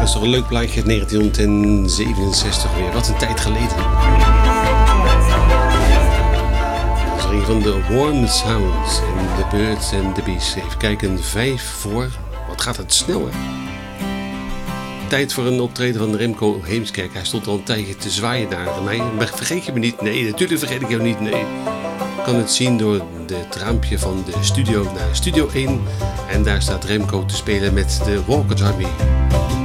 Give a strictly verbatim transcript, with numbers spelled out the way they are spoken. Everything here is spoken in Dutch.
is toch een leuk plaatje uit negentien zevenenzestig weer. Wat een tijd geleden. Dat is er een van de Warm Sounds en The Birds and the Bees. Even kijken, vijf voor. Wat gaat het snel, hè? Tijd voor een optreden van Remco Heemskerk. Hij stond al een tijdje te zwaaien naar mij. Maar vergeet je me niet? Nee, natuurlijk vergeet ik jou niet. Nee. Ik kan het zien door het raampje van de studio naar Studio één. En daar staat Remco te spelen met de Walker Army.